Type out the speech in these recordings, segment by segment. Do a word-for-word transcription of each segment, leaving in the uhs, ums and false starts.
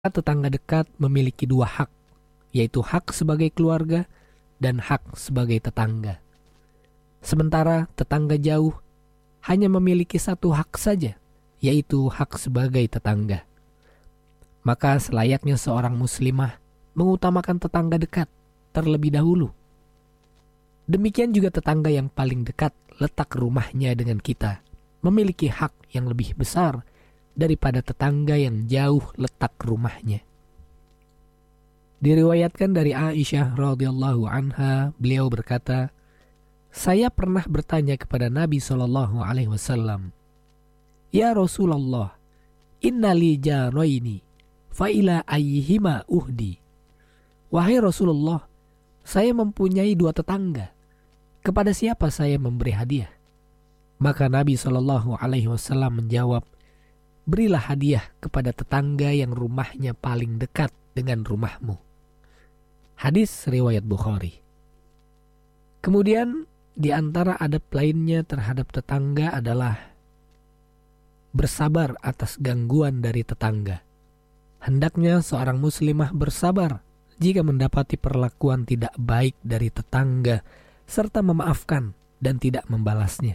Tetangga dekat memiliki dua hak, yaitu hak sebagai keluarga dan hak sebagai tetangga. Sementara tetangga jauh hanya memiliki satu hak saja, yaitu hak sebagai tetangga. Maka selayaknya seorang muslimah mengutamakan tetangga dekat terlebih dahulu. Demikian juga tetangga yang paling dekat letak rumahnya dengan kita memiliki hak yang lebih besar daripada tetangga yang jauh letak rumahnya. Diriwayatkan dari Aisyah radhiyallahu anha, beliau berkata, saya pernah bertanya kepada Nabi shallallahu alaihi wasallam, Ya Rasulullah, inna li jaraini, fa ila ayyihima uhdi. Wahai Rasulullah, saya mempunyai dua tetangga. Kepada siapa saya memberi hadiah? Maka Nabi shallallahu alaihi wasallam menjawab, berilah hadiah kepada tetangga yang rumahnya paling dekat dengan rumahmu. Hadis riwayat Bukhari. Kemudian di antara adab lainnya terhadap tetangga adalah bersabar atas gangguan dari tetangga. Hendaknya seorang muslimah bersabar jika mendapati perlakuan tidak baik dari tetangga serta memaafkan dan tidak membalasnya.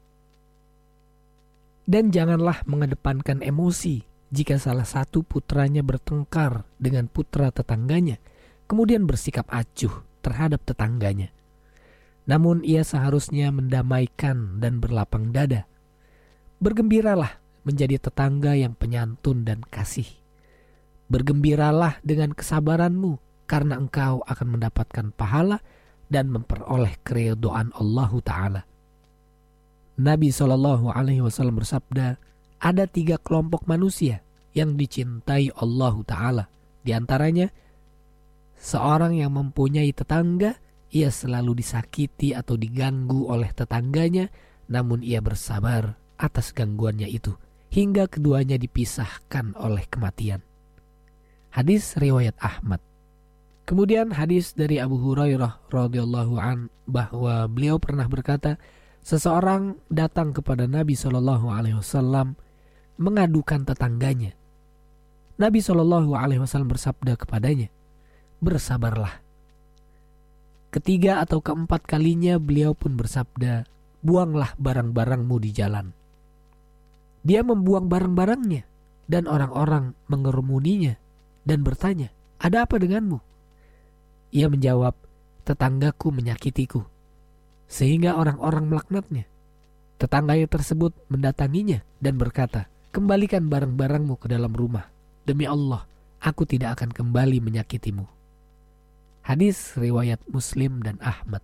Dan janganlah mengedepankan emosi jika salah satu putranya bertengkar dengan putra tetangganya, kemudian bersikap acuh terhadap tetangganya. Namun ia seharusnya mendamaikan dan berlapang dada. Bergembiralah menjadi tetangga yang penyantun dan kasih. Bergembiralah dengan kesabaranmu, karena engkau akan mendapatkan pahala dan memperoleh keridhaan Allah Ta'ala. Nabi shallallahu alaihi wasallam bersabda, ada tiga kelompok manusia yang dicintai Allah Ta'ala. Di antaranya, seorang yang mempunyai tetangga, ia selalu disakiti atau diganggu oleh tetangganya, namun ia bersabar atas gangguannya itu, hingga keduanya dipisahkan oleh kematian. Hadis riwayat Ahmad. Kemudian hadis dari Abu Hurairah radhiyallahu an bahwa beliau pernah berkata, seseorang datang kepada Nabi shallallahu alaihi wasallam mengadukan tetangganya. Nabi shallallahu alaihi wasallam bersabda kepadanya, bersabarlah. Ketiga atau keempat kalinya beliau pun bersabda, buanglah barang-barangmu di jalan. Dia membuang barang-barangnya dan orang-orang mengerumuninya dan bertanya, ada apa denganmu? Ia menjawab, tetanggaku menyakitiku. Sehingga orang-orang melaknatnya. Tetangganya tersebut mendatanginya dan berkata, kembalikan barang-barangmu ke dalam rumah. Demi Allah, aku tidak akan kembali menyakitimu. Hadis riwayat Muslim dan Ahmad.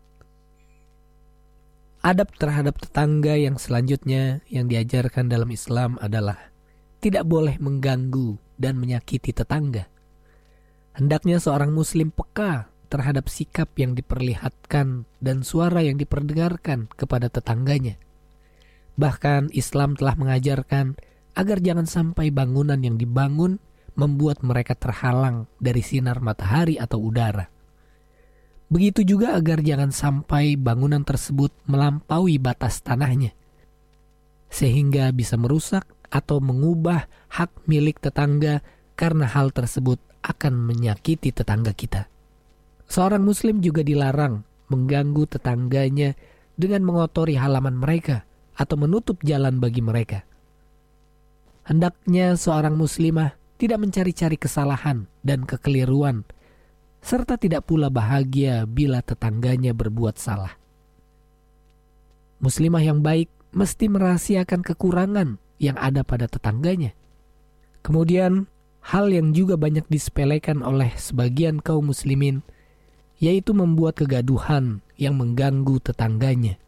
Adab terhadap tetangga yang selanjutnya yang diajarkan dalam Islam adalah tidak boleh mengganggu dan menyakiti tetangga. Hendaknya seorang muslim peka terhadap sikap yang diperlihatkan dan suara yang diperdengarkan kepada tetangganya. Bahkan Islam telah mengajarkan agar jangan sampai bangunan yang dibangun membuat mereka terhalang dari sinar matahari atau udara. Begitu juga agar jangan sampai bangunan tersebut melampaui batas tanahnya, sehingga bisa merusak atau mengubah hak milik tetangga karena hal tersebut akan menyakiti tetangga kita. Seorang muslim juga dilarang mengganggu tetangganya dengan mengotori halaman mereka atau menutup jalan bagi mereka. Hendaknya seorang muslimah tidak mencari-cari kesalahan dan kekeliruan, serta tidak pula bahagia bila tetangganya berbuat salah. Muslimah yang baik mesti merahasiakan kekurangan yang ada pada tetangganya. Kemudian, hal yang juga banyak disepelekan oleh sebagian kaum muslimin, yaitu membuat kegaduhan yang mengganggu tetangganya.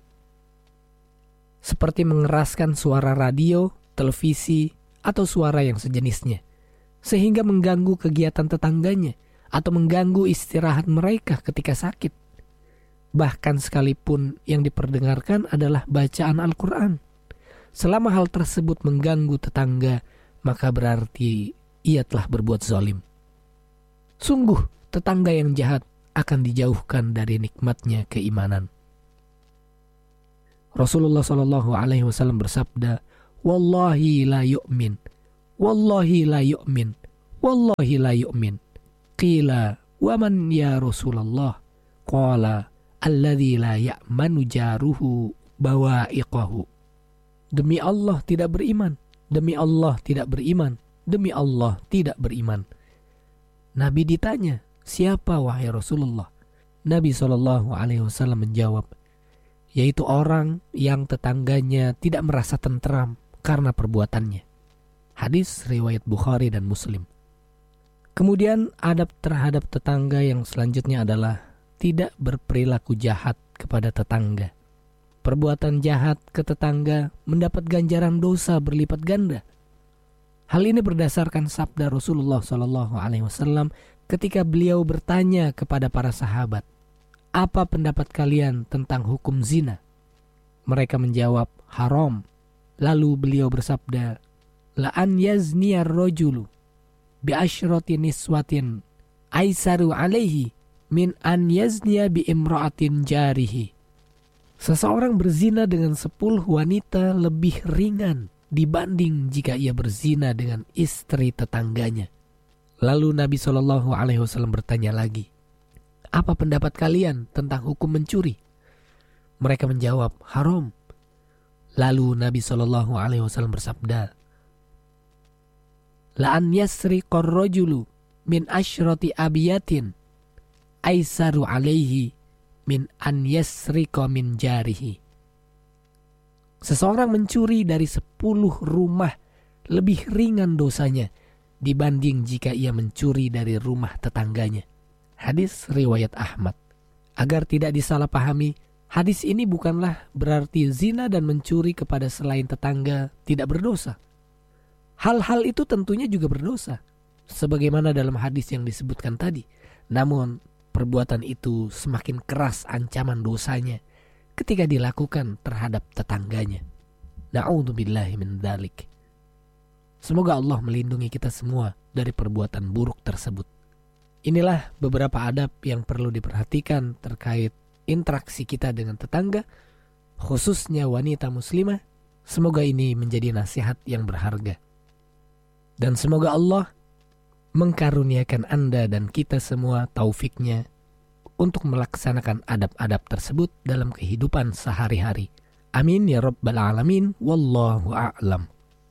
Seperti mengeraskan suara radio, televisi, atau suara yang sejenisnya, sehingga mengganggu kegiatan tetangganya atau mengganggu istirahat mereka ketika sakit. Bahkan sekalipun yang diperdengarkan adalah bacaan Al-Quran. Selama hal tersebut mengganggu tetangga, maka berarti ia telah berbuat zalim. Sungguh, tetangga yang jahat akan dijauhkan dari nikmatnya keimanan. Rasulullah shallallahu alaihi wasallam bersabda, Wallahi la yu'min, Wallahi la yu'min, wallahi la yu'min. Qila wa man ya Rasulullah? Qala alladzi la ya'manu jaruhu bawa'iqahu. Demi Allah tidak beriman, demi Allah tidak beriman, demi Allah tidak beriman. Nabi ditanya, siapa wahai Rasulullah? Nabi shallallahu alaihi wasallam menjawab, yaitu orang yang tetangganya tidak merasa tentram karena perbuatannya. Hadis riwayat Bukhari dan Muslim. Kemudian adab terhadap tetangga yang selanjutnya adalah tidak berperilaku jahat kepada tetangga. Perbuatan jahat ke tetangga mendapat ganjaran dosa berlipat ganda. Hal ini berdasarkan sabda Rasulullah shallallahu alaihi wasallam ketika beliau bertanya kepada para sahabat, apa pendapat kalian tentang hukum zina? Mereka menjawab, haram. Lalu beliau bersabda, la an yazniyar rajulu bi asyrati niswatin aisaru alaihi min an yazniya bi imra'atin jarihi. Seseorang berzina dengan sepuluh wanita lebih ringan dibanding jika ia berzina dengan istri tetangganya. Lalu Nabi shallallahu alaihi wasallam bertanya lagi, apa pendapat kalian tentang hukum mencuri? Mereka menjawab, haram. Lalu Nabi shallallahu alaihi wasallam bersabda, la an yasriqar rajulu min asyrati abiyatin aisaru alaihi min an yasriqa min jarihi. Seseorang mencuri dari sepuluh rumah lebih ringan dosanya dibanding jika ia mencuri dari rumah tetangganya. Hadis riwayat Ahmad. Agar tidak disalahpahami, hadis ini bukanlah berarti zina dan mencuri kepada selain tetangga tidak berdosa. Hal-hal itu tentunya juga berdosa, sebagaimana dalam hadis yang disebutkan tadi. Namun, perbuatan itu semakin keras ancaman dosanya ketika dilakukan terhadap tetangganya. Na'udzubillahi min dzalik. Semoga Allah melindungi kita semua dari perbuatan buruk tersebut. Inilah beberapa adab yang perlu diperhatikan terkait interaksi kita dengan tetangga, khususnya wanita muslimah. Semoga ini menjadi nasihat yang berharga. Dan semoga Allah mengkaruniakan Anda dan kita semua taufiknya untuk melaksanakan adab-adab tersebut dalam kehidupan sehari-hari. Amin ya rabbal alamin. Wallahu a'lam.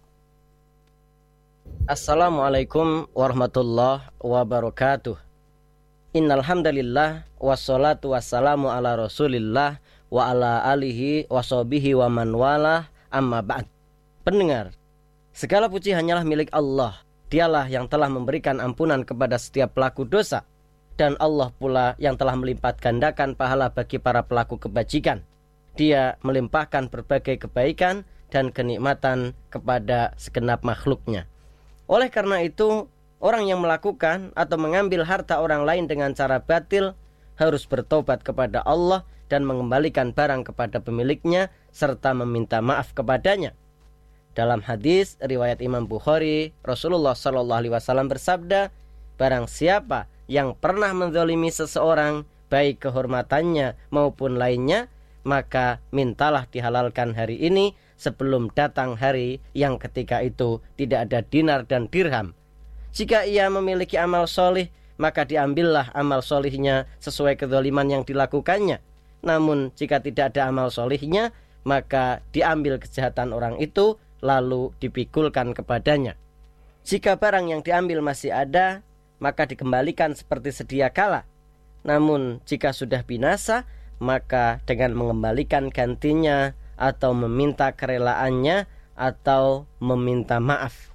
Assalamualaikum warahmatullahi wabarakatuh. Innal hamdalillah wassalatu wassalamu ala Rasulillah wa ala alihi washabihi wa man walah, amma ba'd. Pendengar, segala puji hanyalah milik Allah. Dialah yang telah memberikan ampunan kepada setiap pelaku dosa, dan Allah pula yang telah melipat gandakan pahala bagi para pelaku kebajikan. Dia melimpahkan berbagai kebaikan dan kenikmatan kepada segenap makhluknya. Oleh karena itu, orang yang melakukan atau mengambil harta orang lain dengan cara batil harus bertobat kepada Allah dan mengembalikan barang kepada pemiliknya serta meminta maaf kepadanya. Dalam hadis riwayat Imam Bukhari, Rasulullah shallallahu alaihi wasallam bersabda, barang siapa yang pernah menzalimi seseorang, baik kehormatannya maupun lainnya, maka mintalah dihalalkan hari ini sebelum datang hari yang ketika itu tidak ada dinar dan dirham. Jika ia memiliki amal solih, maka diambillah amal solihnya sesuai kezaliman yang dilakukannya. Namun jika tidak ada amal solihnya, maka diambil kejahatan orang itu lalu dipikulkan kepadanya. Jika barang yang diambil masih ada, maka dikembalikan seperti sedia kala. Namun jika sudah binasa, maka dengan mengembalikan gantinya atau meminta kerelaannya atau meminta maaf.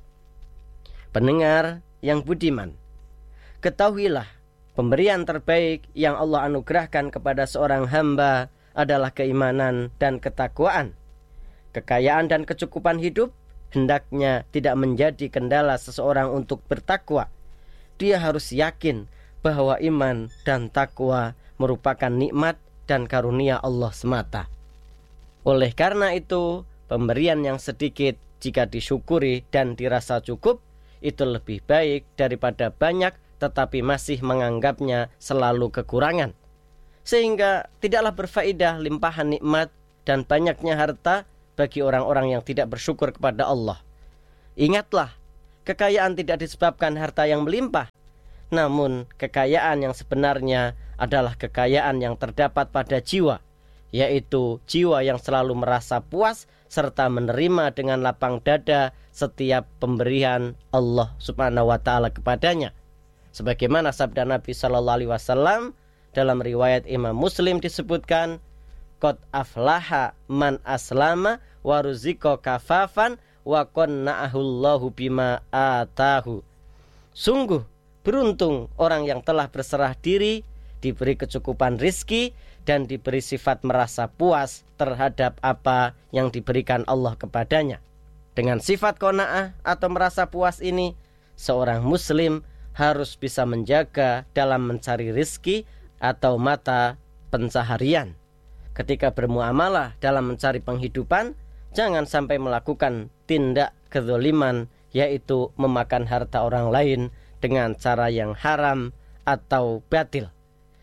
Pendengar yang budiman, ketahuilah pemberian terbaik yang Allah anugerahkan kepada seorang hamba adalah keimanan dan ketakwaan. Kekayaan dan kecukupan hidup hendaknya tidak menjadi kendala seseorang untuk bertakwa. Dia harus yakin bahwa iman dan takwa merupakan nikmat dan karunia Allah semata. Oleh karena itu, pemberian yang sedikit jika disyukuri dan dirasa cukup, itu lebih baik daripada banyak tetapi masih menganggapnya selalu kekurangan. Sehingga tidaklah berfaedah limpahan nikmat dan banyaknya harta bagi orang-orang yang tidak bersyukur kepada Allah. Ingatlah, kekayaan tidak disebabkan harta yang melimpah, namun kekayaan yang sebenarnya adalah kekayaan yang terdapat pada jiwa, yaitu jiwa yang selalu merasa puas serta menerima dengan lapang dada setiap pemberian Allah Subhanahu wa taala kepadanya. Sebagaimana sabda Nabi sallallahu alaihi wasallam dalam riwayat Imam Muslim disebutkan, qad aflaha man aslama wa ruziqa kafafan wa qanna'ahu Allahu bima atahu. Sungguh beruntung orang yang telah berserah diri, diberi kecukupan rizki, dan diberi sifat merasa puas terhadap apa yang diberikan Allah kepadanya. Dengan sifat qanaah atau merasa puas ini, seorang muslim harus bisa menjaga dalam mencari rizki atau mata pencaharian. Ketika bermuamalah dalam mencari penghidupan, jangan sampai melakukan tindak kezaliman, yaitu memakan harta orang lain dengan cara yang haram atau batil.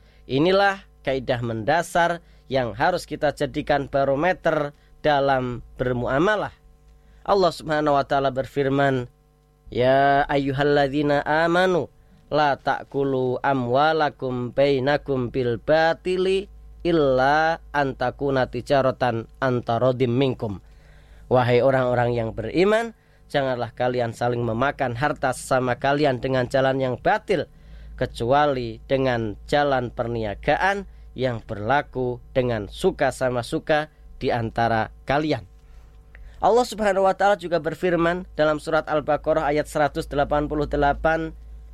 Inilah kaidah mendasar yang harus kita jadikan barometer dalam bermuamalah. Allah Subhanahu wa taala berfirman, ya ayyuhalladzina amanu la ta'kulu amwalakum bainakum bil batili illa antakuna tijaratan antarodim minkum. Wahai orang-orang yang beriman, janganlah kalian saling memakan harta sesama kalian dengan jalan yang batil, kecuali dengan jalan perniagaan yang berlaku dengan suka sama suka di antara kalian. Allah Subhanahu wa taala juga berfirman dalam surat Al-Baqarah ayat seratus delapan puluh delapan,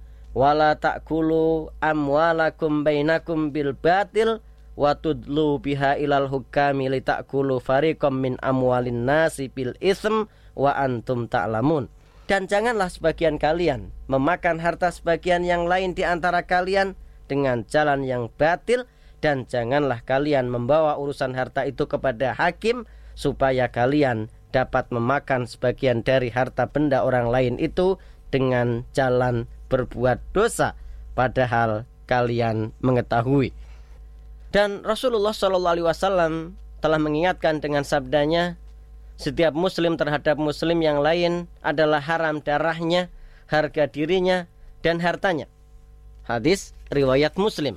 wala ta'kulu amwalakum bainakum bil batil wa tudlu biha ilal hukami li ta'kulu fariqam min amwalin nasi bil ism wa antum ta'lamun. Dan janganlah sebagian kalian memakan harta sebagian yang lain di antara kalian dengan jalan yang batil, dan janganlah kalian membawa urusan harta itu kepada hakim supaya kalian dapat memakan sebagian dari harta benda orang lain itu dengan jalan berbuat dosa, padahal kalian mengetahui. Dan Rasulullah shallallahu alaihi wasallam telah mengingatkan dengan sabdanya, setiap muslim terhadap muslim yang lain adalah haram darahnya, harga dirinya, dan hartanya. Hadis riwayat Muslim.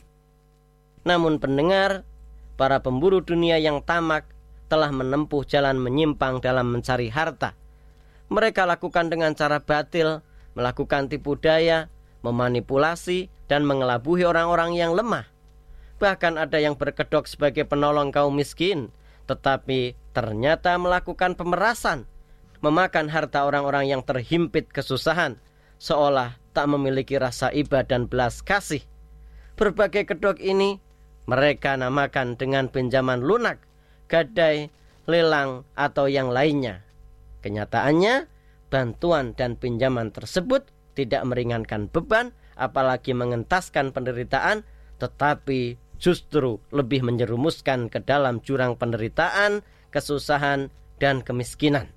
Namun pendengar, para pemburu dunia yang tamak telah menempuh jalan menyimpang dalam mencari harta. Mereka lakukan dengan cara batil, melakukan tipu daya, memanipulasi, dan mengelabui orang-orang yang lemah. Bahkan ada yang berkedok sebagai penolong kaum miskin, tetapi ternyata melakukan pemerasan, memakan harta orang-orang yang terhimpit kesusahan, seolah tak memiliki rasa iba dan belas kasih. Berbagai kedok ini mereka namakan dengan pinjaman lunak, gadai, lelang, atau yang lainnya. Kenyataannya, bantuan dan pinjaman tersebut tidak meringankan beban, apalagi mengentaskan penderitaan, tetapi justru lebih menjerumuskan ke dalam jurang penderitaan, kesusahan, dan kemiskinan.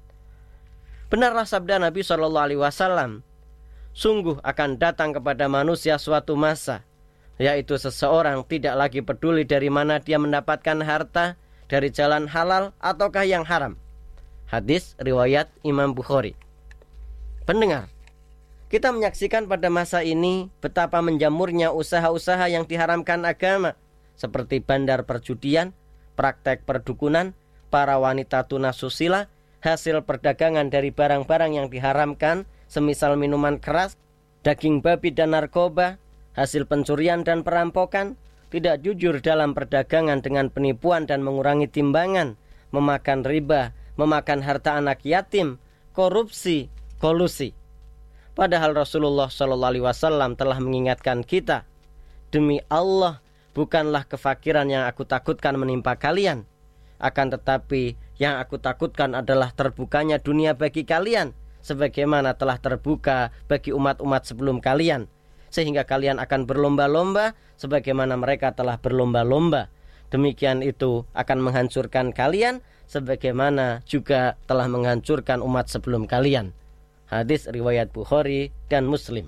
Benarlah sabda Nabi shallallahu alaihi wasallam, sungguh akan datang kepada manusia suatu masa, yaitu seseorang tidak lagi peduli dari mana dia mendapatkan harta, dari jalan halal ataukah yang haram. Hadis riwayat Imam Bukhari. Pendengar, kita menyaksikan pada masa ini betapa menjamurnya usaha-usaha yang diharamkan agama, seperti bandar perjudian, praktek perdukunan, para wanita tunasusila, hasil perdagangan dari barang-barang yang diharamkan, semisal minuman keras, daging babi dan narkoba, hasil pencurian dan perampokan, tidak jujur dalam perdagangan dengan penipuan dan mengurangi timbangan, memakan riba, memakan harta anak yatim, korupsi, kolusi. Padahal Rasulullah shallallahu alaihi wasallam telah mengingatkan kita, demi Allah, bukanlah kefakiran yang aku takutkan menimpa kalian, akan tetapi yang aku takutkan adalah terbukanya dunia bagi kalian, sebagaimana telah terbuka bagi umat-umat sebelum kalian, sehingga kalian akan berlomba-lomba sebagaimana mereka telah berlomba-lomba. Demikian itu akan menghancurkan kalian sebagaimana juga telah menghancurkan umat sebelum kalian. Hadis riwayat Bukhari dan Muslim.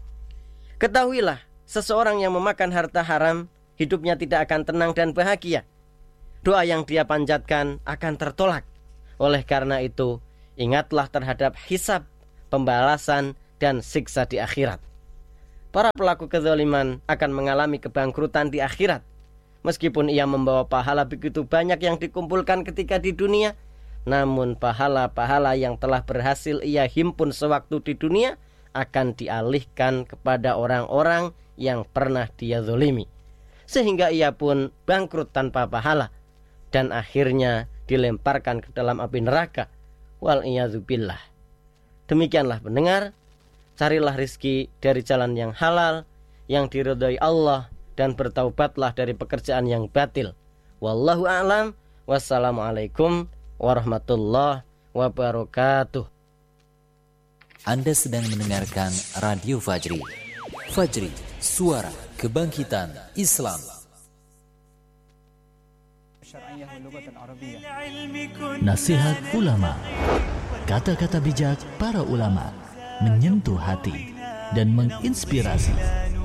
Ketahuilah, seseorang yang memakan harta haram, hidupnya tidak akan tenang dan bahagia. Doa yang dia panjatkan akan tertolak. Oleh karena itu, ingatlah terhadap hisab, pembalasan, dan siksa di akhirat. Para pelaku kezaliman akan mengalami kebangkrutan di akhirat. Meskipun ia membawa pahala begitu banyak yang dikumpulkan ketika di dunia, namun pahala-pahala yang telah berhasil ia himpun sewaktu di dunia akan dialihkan kepada orang-orang yang pernah dia zalimi, sehingga ia pun bangkrut tanpa pahala dan akhirnya dilemparkan ke dalam api neraka. Wal iyadzubillah. Demikianlah pendengar, carilah rizki dari jalan yang halal, yang diridhai Allah, dan bertaubatlah dari pekerjaan yang batil. Wallahu a'lam. Wassalamualaikum warahmatullahi wabarakatuh. Anda sedang mendengarkan Radio Fajri. Fajri, suara kebangkitan Islam. Nasihat ulama. Kata-kata bijak para ulama menyentuh hati dan menginspirasi.